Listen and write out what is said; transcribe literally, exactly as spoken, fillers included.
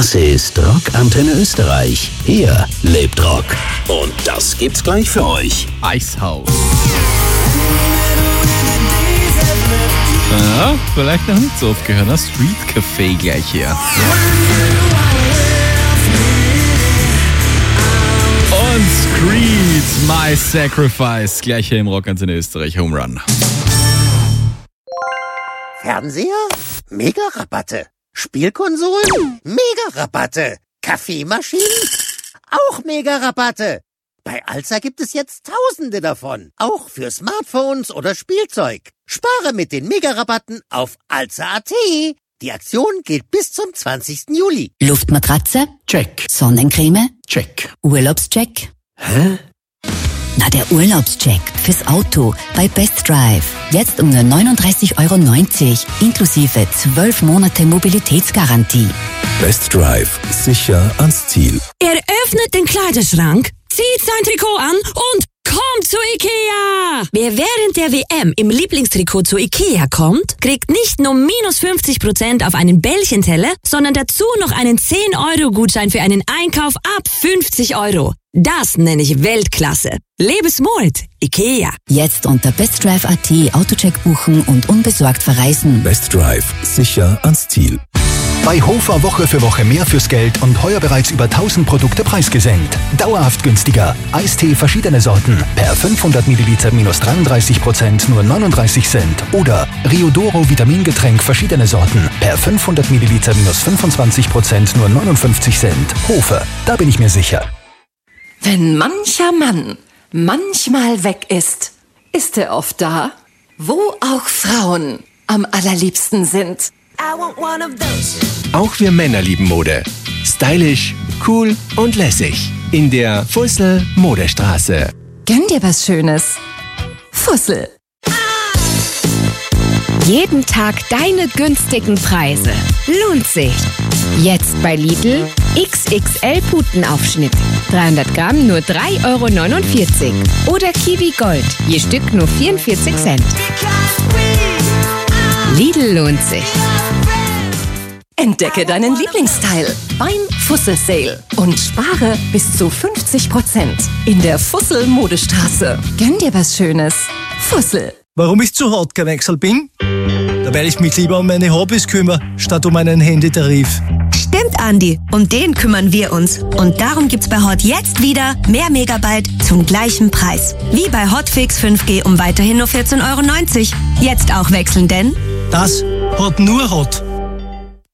Das ist Rock Antenne Österreich. Hier lebt Rock. Und das gibt's gleich für euch. Eishaus. Ja, vielleicht noch nicht so oft gehört. Das Street Café gleich hier. Und Screed, My Sacrifice, gleich hier im Rock Antenne Österreich Home Run. Fernseher? Mega-Rabatte. Spielkonsolen? Mega-Rabatte. Kaffeemaschinen? Auch Mega-Rabatte. Bei Alza gibt es jetzt Tausende davon. Auch für Smartphones oder Spielzeug. Spare mit den Mega-Rabatten auf alza punkt at. Die Aktion geht bis zum zwanzigsten Juli. Luftmatratze? Check. Sonnencreme? Check. Urlaubscheck? Hä? Na, der Urlaubscheck fürs Auto bei Best Drive. Jetzt um nur neununddreißig Euro neunzig, inklusive zwölf Monate Mobilitätsgarantie. Best Drive. Sicher ans Ziel. Er öffnet den Kleiderschrank, zieht sein Trikot an und kommt zu Ikea! Wer während der W M im Lieblingstrikot zu Ikea kommt, kriegt nicht nur minus fünfzig Prozent auf einen Bällchenteller, sondern dazu noch einen zehn Euro Gutschein für einen Einkauf ab fünfzig Euro. Das nenne ich Weltklasse. Lebe smart, Ikea. Jetzt unter bestdrive punkt at Autocheck buchen und unbesorgt verreisen. Best Drive. Sicher ans Ziel. Bei Hofer Woche für Woche mehr fürs Geld und heuer bereits über tausend Produkte preisgesenkt. Dauerhaft günstiger. Eistee verschiedene Sorten. Per fünfhundert Milliliter minus dreiunddreißig Prozent nur neununddreißig Cent. Oder Riodoro Vitamingetränk verschiedene Sorten. Per fünfhundert Milliliter minus fünfundzwanzig Prozent nur neunundfünfzig Cent. Hofer, da bin ich mir sicher. Wenn mancher Mann manchmal weg ist, ist er oft da, wo auch Frauen am allerliebsten sind. Auch wir Männer lieben Mode. Stylisch, cool und lässig. In der Fussel Modestraße. Gönn dir was Schönes. Fussel. Jeden Tag deine günstigen Preise. Lohnt sich. Jetzt bei Lidl X X L-Putenaufschnitt. dreihundert Gramm nur drei Euro neunundvierzig. Oder Kiwi Gold, je Stück nur vierundvierzig Cent. Lidl lohnt sich. Entdecke deinen Lieblingsteil beim Fussel Sale und spare bis zu fünfzig Prozent in der Fussel Modestraße. Gönn dir was Schönes. Fussel. Warum ich zu hart gewechselt bin? Da weil ich mich lieber um meine Hobbys kümmere, statt um einen Handytarif. Stimmt, Andi. Um den kümmern wir uns. Und darum gibt's bei Hot jetzt wieder mehr Megabyte zum gleichen Preis. Wie bei Hotfix fünf G um weiterhin nur vierzehn Euro neunzig. Jetzt auch wechseln, denn das hat nur Hot.